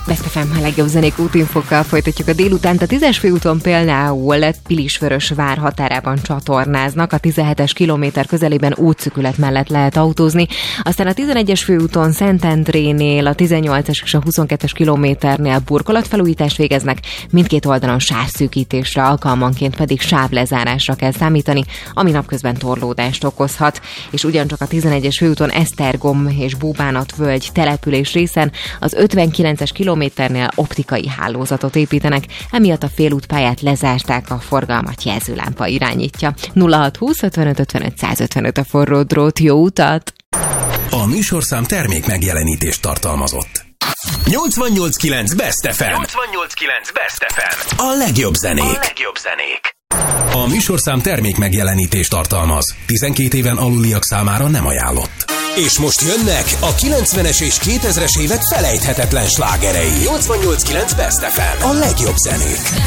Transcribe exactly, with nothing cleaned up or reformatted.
Best ef em a legjobb zenék útinfokkal folytatjuk a délutánt. A tízes főúton például Pilisvörösvár határában csatornáznak, a tizenhetes kilométer közelében útszükület mellett lehet autózni. Aztán a tizenegyes főúton Szentendrénél, a tizennyolcas és a huszonkettes kilométernél burkolatfelújítást végeznek, mindkét oldalon sávszűkítésre, alkalmanként pedig sávlezárásra kell számítani, ami napközben torlódást okozhat. És ugyancsak a tizenegyes főúton Esztergom és Búbánatvölgy település részen az ötvenkilences kilométernél optikai hálózatot építenek, emiatt a félútpályát lezárták, a forgalmat jelzőlámpa irányítja. nulla hat húsz ötvenöt ötvenöt százötvenöt a forró drót, jó utat! A műsorszám termék megjelenítést tartalmazott. nyolcvannyolc kilenc Best ef em. nyolcvannyolc kilenc Best ef em. A legjobb zenék. A legjobb zenék. A műsorszám termék megjelenítést tartalmaz. tizenkét éven aluliak számára nem ajánlott. És most jönnek a kilencvenes és kétezres évek felejthetetlen slágerei. nyolcvannyolc kilenc Best ef em. A legjobb zenék.